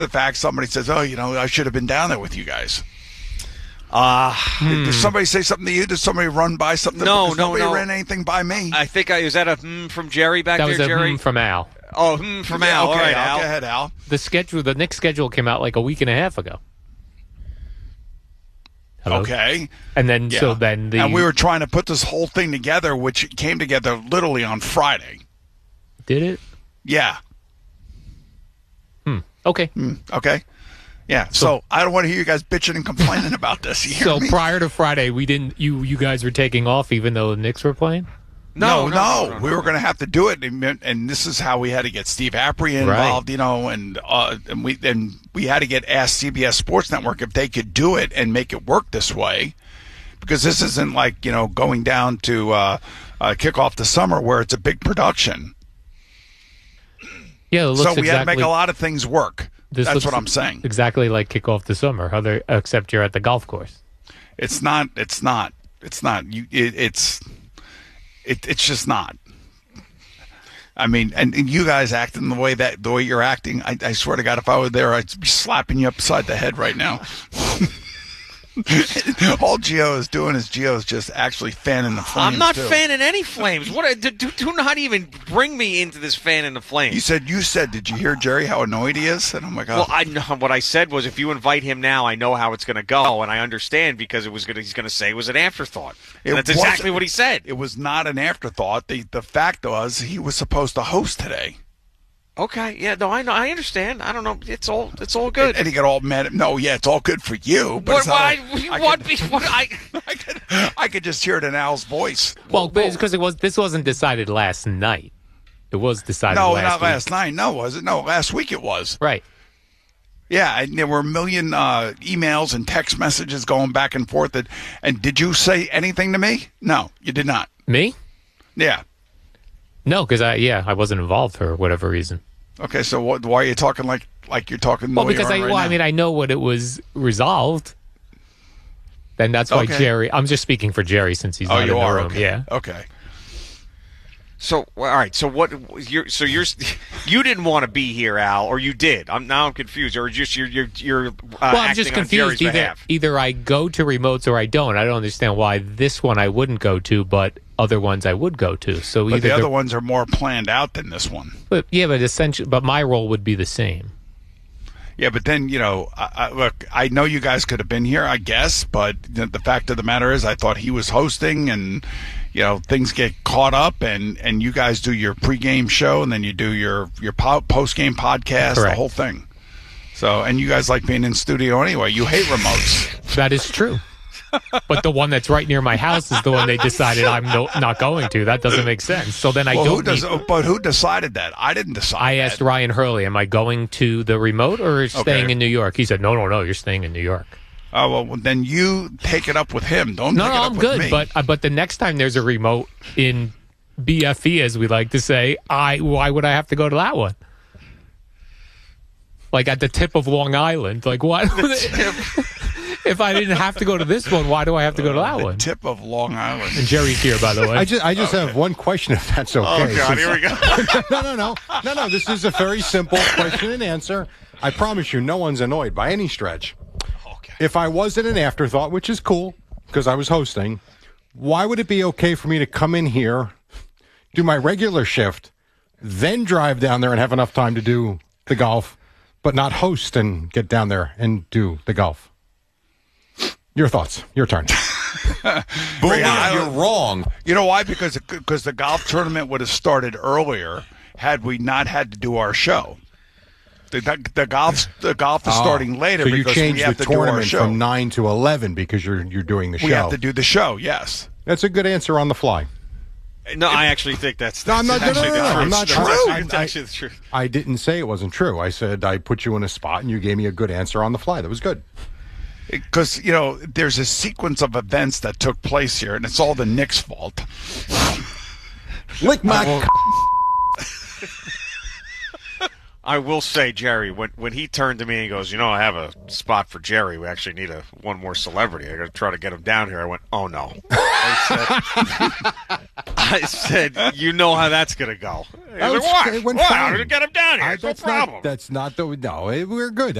the fact somebody says, "Oh, I should have been down there with you guys"? Did somebody say something to you? Did somebody run by something? No, nobody ran anything by me. I think is that a from Jerry back there, Jerry? That was a from Al. Oh, from Al. Okay, All right, Al. Al. Go ahead, Al. The Knicks schedule came out like a week and a half ago. Hello? Okay. And then and we were trying to put this whole thing together, which came together literally on Friday. Did it? Yeah. Okay. Okay. Yeah. So I don't want to hear you guys bitching and complaining about this. You hear me? Prior to Friday, we didn't. You guys were taking off even though the Knicks were playing. No. We were going to have to do it, and this is how we had to get Steve Apri involved, and we had to get Ask CBS Sports Network if they could do it and make it work this way, because this isn't like going down to kick off the summer where it's a big production. Yeah, so we had to make a lot of things work. That's what I'm saying. Exactly like kick off the summer, except you're at the golf course. It's not. It's just not. I mean, and you guys acting the way you're acting, I swear to God, if I were there, I'd be slapping you upside the head right now. All Gio is doing is Gio's just actually fanning the flames. I'm not fanning any flames. What? Do not even bring me into this fanning the flames. You said, did you hear Jerry how annoyed he is? And oh my God. Well, I know what I said was, if you invite him now, I know how it's going to go, and I understand because he's going to say it was an afterthought. That's exactly what he said. It was not an afterthought. The fact was he was supposed to host today. Okay, yeah, no, I know, I understand. I don't know, it's all good. And he got all mad. It's all good for you. But I could just hear it in Al's voice. Well, because this wasn't decided last night. It was decided. No, last not week. last night. No, was it? No, last week it was. Right. Yeah, and there were a million emails and text messages going back and forth. And did you say anything to me? No, you did not. Me? Yeah. No, because I wasn't involved for whatever reason. Okay, so why are you talking like you're talking? Well, because I know what it was resolved. Then that's why Jerry. I'm just speaking for Jerry since he's not in the room. Okay. Yeah. Okay. So all right. So you didn't want to be here, Al, or you did? I'm confused. Or just you're. Well, I'm just confused. Either I go to remotes or I don't. I don't understand why this one I wouldn't go to, but other ones I would go to. So but the other ones are more planned out than this one. But my role would be the same. Yeah, but then look, I know you guys could have been here, I guess, but the fact of the matter is, I thought he was hosting, and things get caught up, and you guys do your pregame show, and then you do your postgame podcast, Correct. The whole thing. So, and you guys like being in studio anyway. You hate remotes. That is true. But the one that's right near my house is the one they decided I'm not going to. That doesn't make sense. So then But who decided that? I didn't decide. I asked Ryan Hurley, am I going to the remote or staying in New York? He said, no, you're staying in New York. Oh, well, then you take it up with him. Don't take it up I'm with good. me. But the next time there's a remote in BFE, as we like to say, why would I have to go to that one? Like at the tip of Long Island. Like, why? If I didn't have to go to this one, why do I have to go to that one? Tip of Long Island. And Jerry's here, by the way. I just have one question, if that's okay. Oh, God, here we go. No. This is a very simple question and answer. I promise you, no one's annoyed by any stretch. Okay. If I wasn't an afterthought, which is cool, because I was hosting, why would it be okay for me to come in here, do my regular shift, then drive down there and have enough time to do the golf, but not host and get down there and do the golf? Your thoughts. Your turn. You're wrong. You know why? Because the golf tournament would have started earlier had we not had to do our show. The golf is starting later so you because changed we have the to do our tournament show. from 9 to 11 because you're doing the show. We have to do the show. Yes. That's a good answer on the fly. No, I actually think that's I'm not. actually the truth. I'm not That's true. actually the truth. I didn't say it wasn't true. I said I put you in a spot and you gave me a good answer on the fly. That was good. Because, there's a sequence of events that took place here, and it's all the Knicks' fault. Lick my I will say, Jerry, when he turned to me and goes, I have a spot for Jerry. We actually need one more celebrity. I got to try to get him down here. I went, oh no. I said, you know how that's going to go. He's like, what? How to get him down here? No problem. We're good.